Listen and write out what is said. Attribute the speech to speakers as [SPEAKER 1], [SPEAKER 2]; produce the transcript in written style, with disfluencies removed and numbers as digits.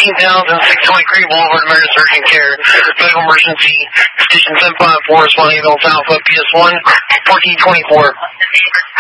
[SPEAKER 1] 18,620 Green Boulevard, Emergency Urgent Care. Medical emergency. Station 754, responding to Alpha PS1, 1424.